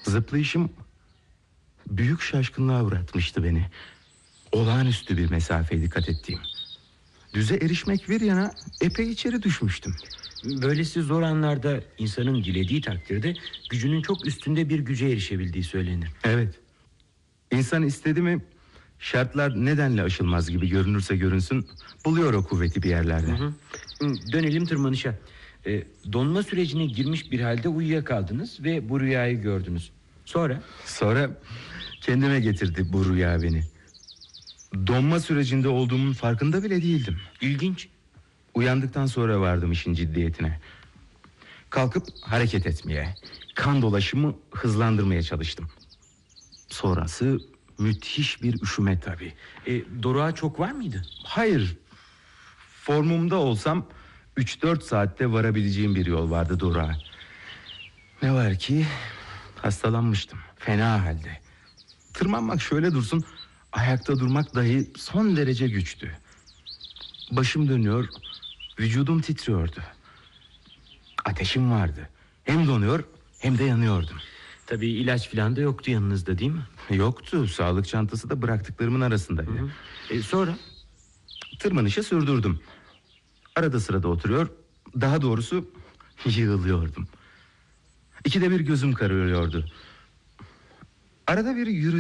Zıplayışım büyük şaşkınlığa uğratmıştı beni. Olağanüstü bir mesafeydi kat ettiğim. Düze erişmek bir yana epey içeri düşmüştüm. Böylesi zor anlarda insanın dilediği takdirde gücünün çok üstünde bir güce erişebildiği söylenir. Evet. İnsan istedi mi şartlar nedenle aşılmaz gibi görünürse görünsün buluyor o kuvveti bir yerlerde. Dönelim tırmanışa. Donma sürecine girmiş bir halde uyuyakaldınız ve bu rüyayı gördünüz. Sonra kendime getirdi bu rüya beni. Donma sürecinde olduğumun farkında bile değildim. İlginç. Uyandıktan sonra vardım işin ciddiyetine. Kalkıp hareket etmeye, kan dolaşımı hızlandırmaya çalıştım. Sonrası müthiş bir üşüme tabii. Doruğa çok var mıydı? Hayır. Formumda olsam 3-4 saatte varabileceğim bir yol vardı Dora. Ne var ki hastalanmıştım. Fena halde. Tırmanmak şöyle dursun, ayakta durmak dahi son derece güçtü. Başım dönüyor, vücudum titriyordu. Ateşim vardı. Hem donuyor hem de yanıyordum. Tabii ilaç falan da yoktu yanınızda, değil mi? Yoktu, sağlık çantası da bıraktıklarımın arasındaydı. Sonra? Tırmanışı sürdürdüm. Arada sırada oturuyor, daha doğrusu yığılıyordum. İkide bir gözüm kararıyordu. Arada bir